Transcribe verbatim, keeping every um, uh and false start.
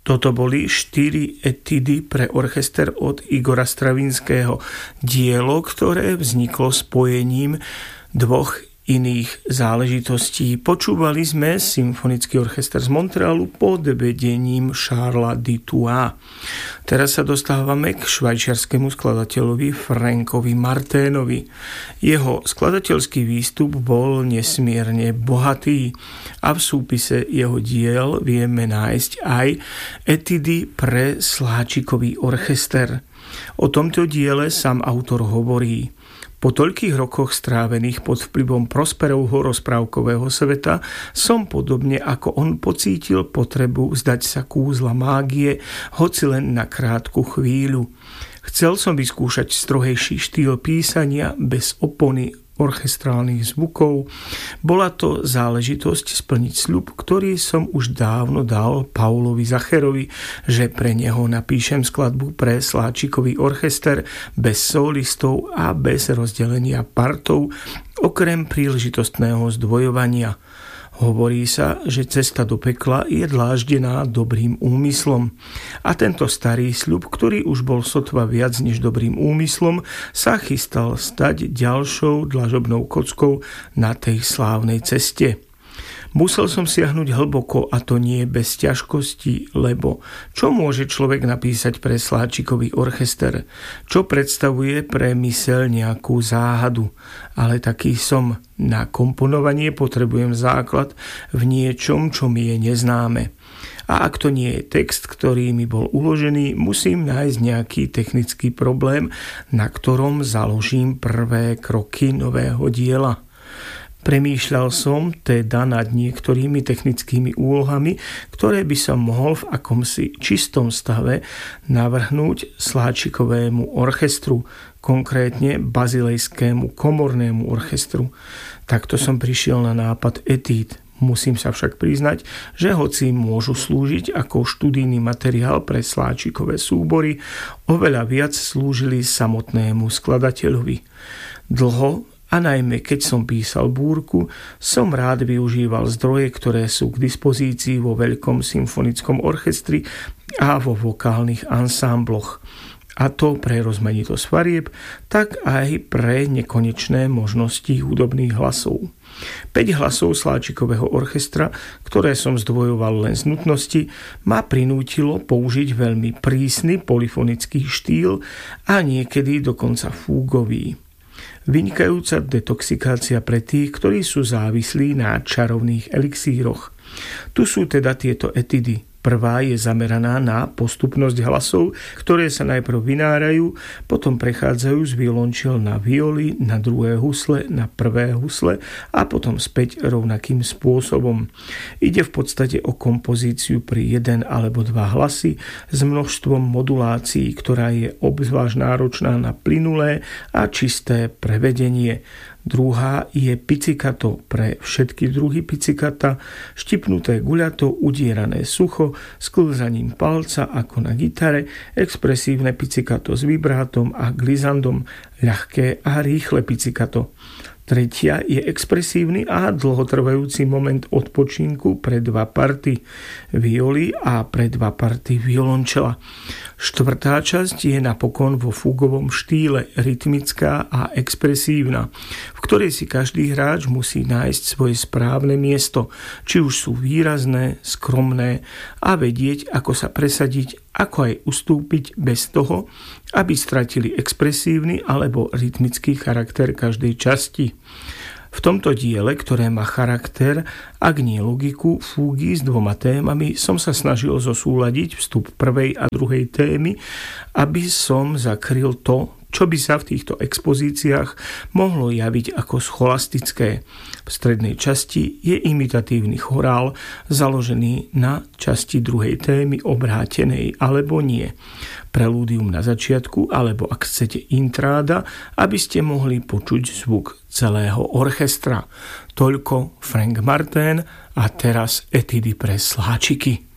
Toto boli štyri etidy pre orchester od Igora Stravinského, dielo, ktoré vzniklo spojením dvoch iných záležitostí. Počúvali sme Symfonický orchester z Montrealu pod vedením Charlesa Dutoita. Teraz sa dostávame k švajčiarskému skladateľovi Frankovi Marténovi. Jeho skladateľský výstup bol nesmierne bohatý a v súpise jeho diel vieme nájsť aj etidy pre Sláčikový orchester. O tomto diele sám autor hovorí: po toľkých rokoch strávených pod vplyvom Prosperovho rozprávkového sveta som podobne ako on pocítil potrebu vzdať sa kúzla mágie, hoci len na krátku chvíľu. Chcel som vyskúšať strohejší štýl písania bez opony orchestrálnych zvukov. Bola to záležitosť splniť sľub, ktorý som už dávno dal Paulovi Zacherovi, že pre neho napíšem skladbu pre Sláčikový orchester bez solistov a bez rozdelenia partov, okrem príležitostného zdvojovania. Hovorí sa, že cesta do pekla je dláždená dobrým úmyslom. A tento starý sľub, ktorý už bol sotva viac než dobrým úmyslom, sa chystal stať ďalšou dlažobnou kockou na tej slávnej ceste. Musel som siahnuť hlboko, a to nie bez ťažkosti, lebo čo môže človek napísať pre Sláčikový orchester? Čo predstavuje pre myseľ nejakú záhadu? Ale taký som. Na komponovanie potrebujem základ v niečom, čo mi je neznáme. A ak to nie je text, ktorý mi bol uložený, musím nájsť nejaký technický problém, na ktorom založím prvé kroky nového diela. Premýšľal som teda nad niektorými technickými úlohami, ktoré by som mohol v akomsi čistom stave navrhnúť Sláčikovému orchestru, konkrétne Bazilejskému komornému orchestru. Takto som prišiel na nápad etíd. Musím sa však priznať, že hoci môžu slúžiť ako študijný materiál pre Sláčikové súbory, oveľa viac slúžili samotnému skladateľovi. Dlho, a najmä keď som písal búrku, som rád využíval zdroje, ktoré sú k dispozícii vo veľkom symfonickom orchestri a vo vokálnych ansámbloch. A to pre rozmanitosť farieb, tak aj pre nekonečné možnosti hudobných hlasov. päť hlasov Sláčikového orchestra, ktoré som zdvojoval len z nutnosti, ma prinútilo použiť veľmi prísny polyfonický štýl a niekedy dokonca fúgový. Vynikajúca detoxikácia pre tých, ktorí sú závislí na čarovných elixíroch. Tu sú teda tieto etidy. Prvá je zameraná na postupnosť hlasov, ktoré sa najprv vynárajú, potom prechádzajú z violončiel na violy, na druhé husle, na prvé husle a potom späť rovnakým spôsobom. Ide v podstate o kompozíciu pri jeden alebo dva hlasy s množstvom modulácií, ktorá je obzvlášť náročná na plynulé a čisté prevedenie. Druhá je pizzicato pre všetky druhy pizzicata, štipnuté guľato, udierané sucho, sklzaním palca ako na gitare, expresívne pizzicato s vibrátom a glissandom, ľahké a rýchle pizzicato. Tretia je expresívny a dlhotrvajúci moment odpočinku pre dva party violy a pre dva party violončela. Štvrtá časť je napokon vo fúgovom štýle, rytmická a expresívna, v ktorej si každý hráč musí nájsť svoje správne miesto, či už sú výrazné, skromné a vedieť, ako sa presadiť, ako aj ustúpiť bez toho, aby stratili expresívny alebo rytmický charakter každej časti. V tomto diele, ktoré má charakter, ak nie logiku, fúgy s dvoma témami, som sa snažil zosúladiť vstup prvej a druhej témy, aby som zakryl to, čo by sa v týchto expozíciách mohlo javiť ako scholastické. V strednej časti je imitatívny chorál založený na časti druhej témy obrátenej alebo nie. Prelúdium na začiatku alebo ak chcete intráda, aby ste mohli počuť zvuk celého orchestra. Toľko Frank Martén a teraz etidy pre sláčiky.